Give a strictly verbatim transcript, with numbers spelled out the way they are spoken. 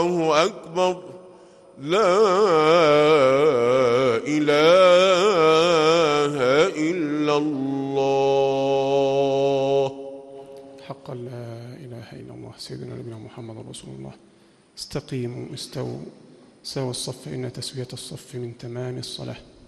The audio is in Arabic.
الله أكبر. لا إله إلا الله. حقا لا إله إلا الله. سيدنا نبينا محمد رسول الله. استقيموا استووا سوى الصف، إن تسوية الصف من تمام الصلاة.